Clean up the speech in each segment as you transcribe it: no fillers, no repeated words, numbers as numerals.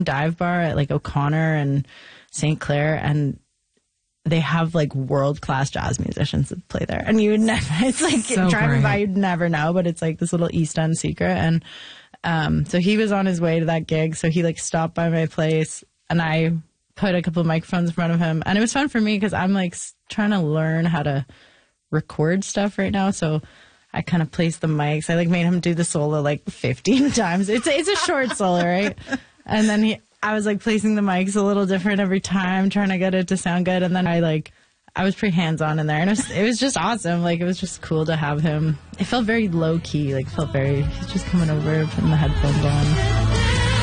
dive bar at like O'Connor and St. Clair, and they have like world-class jazz musicians that play there. And you would never, it's like So driving great. by, you'd never know, but it's like this little East End secret. And so he was on his way to that gig. So he like stopped by my place and I put a couple of microphones in front of him. And it was fun for me because I'm like trying to learn how to record stuff right now. So I kind of placed the mics. I like made him do the solo like 15 times. It's a short solo, right? And then I was like placing the mics a little different every time, trying to get it to sound good. And then I was pretty hands-on in there, and it was just awesome. Like, it was just cool to have him. It felt very low-key. Like, he's just coming over, putting the headphones on.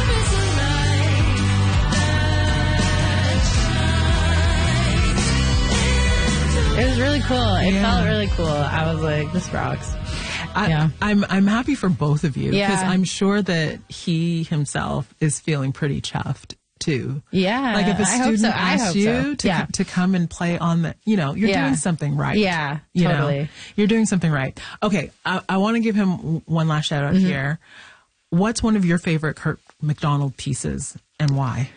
It was really cool. It felt really cool. I was like, this rocks. I'm happy for both of you because Yeah. I'm sure that he himself is feeling pretty chuffed too. Yeah. Like if a I hope student so. I asks hope you so. to come and play on the, you're Yeah. doing something right. Yeah, You know? totally. You're doing something right. Okay. I want to give him one last shout out here. What's one of your favorite Kirk McDonald pieces and why?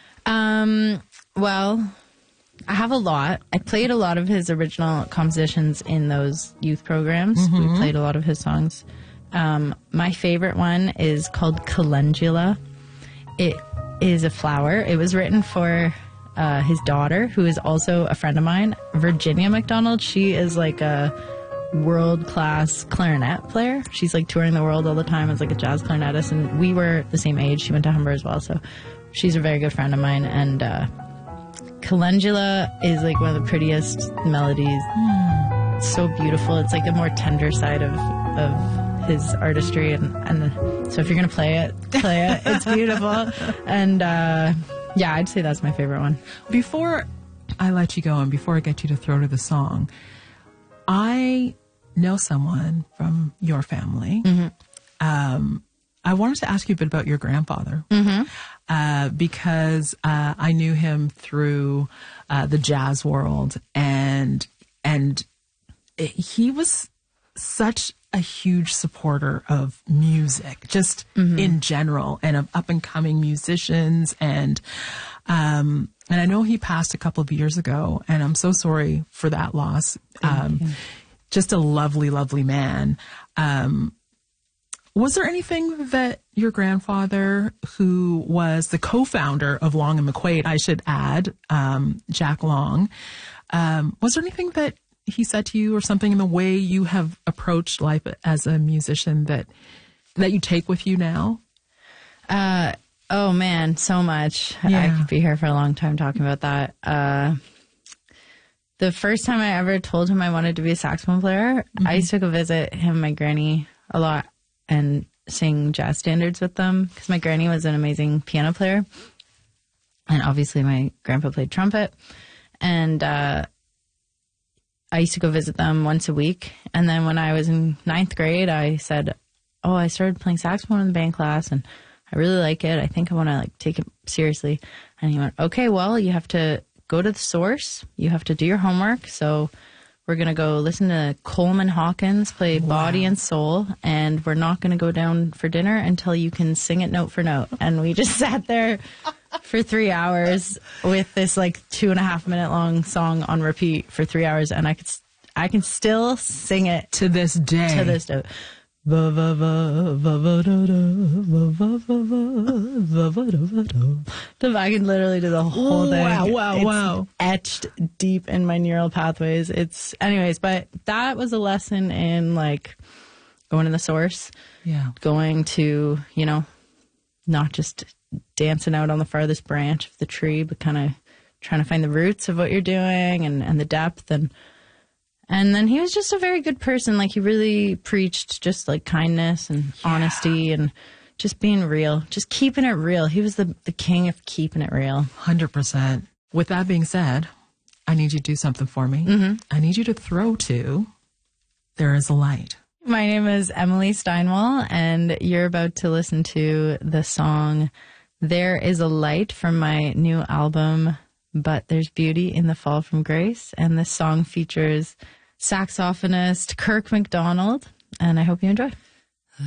Well, I have a lot. I played a lot of his original compositions in those youth programs. We played a lot of his songs. My favorite one is called Calendula. It is a flower. It was written for his daughter, who is also a friend of mine, Virginia McDonald. She is like a world-class clarinet player. She's like touring the world all the time as like a jazz clarinetist, and we were the same age. She went to Humber as well, so she's a very good friend of mine. And Calendula is like one of the prettiest melodies. It's so beautiful. It's like a more tender side of his artistry, and so if you're gonna play it. It's beautiful. And yeah, I'd say that's my favorite one. Before I let you go and before I get you to throw to the song, I know someone from your family. I wanted to ask you a bit about your grandfather because I knew him through the jazz world, and he was such a huge supporter of music, just in general, and of up and coming musicians, and I know he passed a couple of years ago, and I'm so sorry for that loss. Just a lovely, lovely man. Was there anything that your grandfather, who was the co-founder of Long and McQuaid, I should add, Jack Long, was there anything that he said to you or something in the way you have approached life as a musician that you take with you now? Oh man, so much. Yeah. I could be here for a long time talking about that. The first time I ever told him I wanted to be a saxophone player, I used to go visit him and my granny a lot and sing jazz standards with them because my granny was an amazing piano player. And obviously my grandpa played trumpet. And I used to go visit them once a week. And then when I was in 9th grade, I said, I started playing saxophone in the band class and I really like it. I think I want to like take it seriously. And he went, okay, well, you have to go to the source. You have to do your homework. So we're going to go listen to Coleman Hawkins play Body and Soul, and we're not going to go down for dinner until you can sing it note for note. And we just sat there for 3 hours with this like 2.5 minute long song on repeat for 3 hours, and I can still sing it To this day. to this day. I can literally do the whole thing. Wow. It's etched deep in my neural pathways. Anyways, but that was a lesson in like going to the source, going to, not just dancing out on the farthest branch of the tree, but kind of trying to find the roots of what you're doing and the depth. And then he was just a very good person. Like, he really preached just like kindness and honesty and just being real, just keeping it real. He was the king of keeping it real. 100%. With that being said, I need you to do something for me. I need you to throw to There Is a Light. My name is Emily Steinwall, and you're about to listen to the song There Is a Light from my new album, But There's Beauty in the Fall from Grace. And this song features saxophonist Kirk McDonald, and I hope you enjoy.